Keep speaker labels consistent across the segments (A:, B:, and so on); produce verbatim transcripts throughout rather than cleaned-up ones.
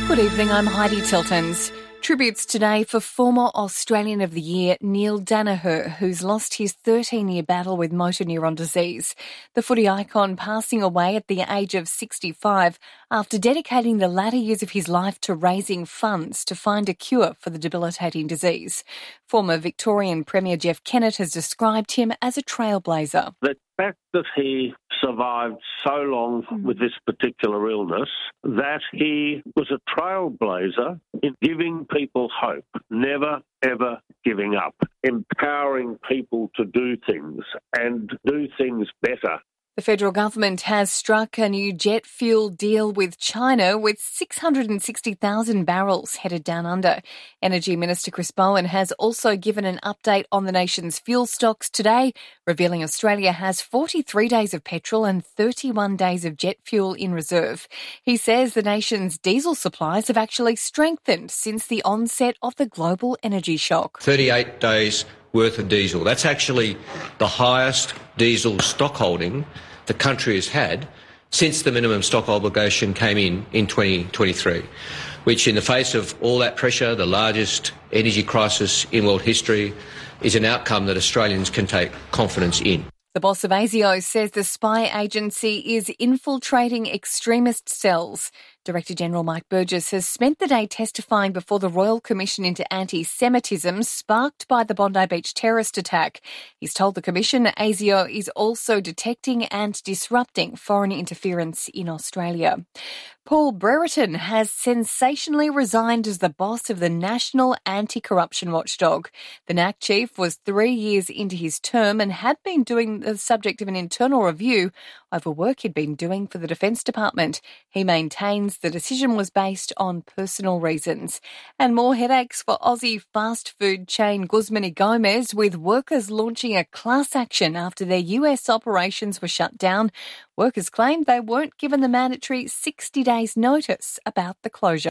A: Good evening, I'm Heidi Tiltons. Tributes today for former Australian of the Year Neil Daniher, who's lost his thirteen-year battle with motor neuron disease. The footy icon passing away at the age of sixty-five after dedicating the latter years of his life to raising funds to find a cure for the debilitating disease. Former Victorian Premier Jeff Kennett has described him as a trailblazer.
B: The fact that he survived so long with this particular illness, that he was a trailblazer in giving people hope, never, ever giving up, empowering people to do things and do things better.
A: The federal government has struck a new jet fuel deal with China with six hundred sixty thousand barrels headed down under. Energy Minister Chris Bowen has also given an update on the nation's fuel stocks today, revealing Australia has forty-three days of petrol and thirty-one days of jet fuel in reserve. He says the nation's diesel supplies have actually strengthened since the onset of the global energy shock.
C: thirty-eight days worth of diesel. That's actually the highest diesel stock holding the country has had since the minimum stock obligation came in in twenty twenty-three, which in the face of all that pressure, the largest energy crisis in world history, is an outcome that Australians can take confidence in.
A: The boss of ASIO says the spy agency is infiltrating extremist cells. Director General Mike Burgess has spent the day testifying before the Royal Commission into Anti-Semitism sparked by the Bondi Beach terrorist attack. He's told the Commission ASIO is also detecting and disrupting foreign interference in Australia. Paul Brereton has sensationally resigned as the boss of the National Anti-Corruption Watchdog. The N A C chief was three years into his term and had been doing the subject of an internal review over work he'd been doing for the Defence Department. He maintains the decision was based on personal reasons. And more headaches for Aussie fast food chain Guzman y Gomez, with workers launching a class action after their U S operations were shut down. Workers claimed they weren't given the mandatory sixty days notice about the closure.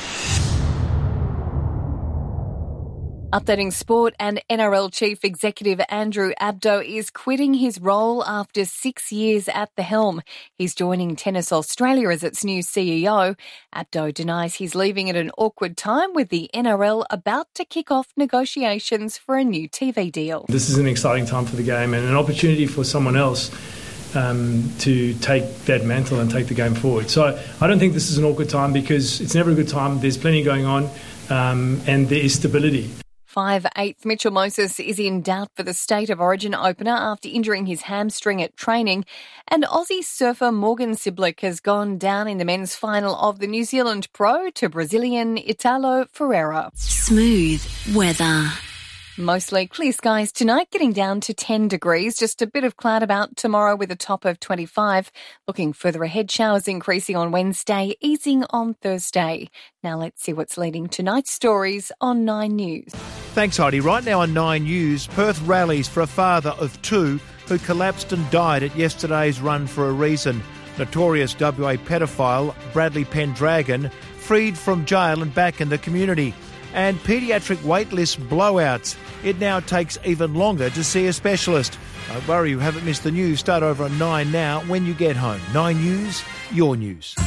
A: Updating sport, and N R L Chief Executive Andrew Abdo is quitting his role after six years at the helm. He's joining Tennis Australia as its new C E O. Abdo denies he's leaving at an awkward time, with the N R L about to kick off negotiations for a new T V deal.
D: This is an exciting time for the game and an opportunity for someone else um, to take that mantle and take the game forward. So I don't think this is an awkward time, because it's never a good time. There's plenty going on um, and there is stability.
A: five-eighth Mitchell Moses is in doubt for the State of Origin opener after injuring his hamstring at training. And Aussie surfer Morgan Ciblick has gone down in the men's final of the New Zealand Pro to Brazilian Italo Ferreira.
E: Smooth weather.
A: Mostly clear skies tonight, getting down to ten degrees. Just a bit of cloud about tomorrow with a top of twenty-five. Looking further ahead, showers increasing on Wednesday, easing on Thursday. Now let's see what's leading tonight's stories on Nine News.
F: Thanks, Heidi. Right now on Nine News, Perth rallies for a father of two who collapsed and died at yesterday's Run for a Reason. Notorious W A pedophile Bradley Pendragon freed from jail and back in the community. And paediatric waitlist blowouts. It now takes even longer to see a specialist. Don't worry, you haven't missed the news. Start over on Nine now when you get home. Nine News, your news.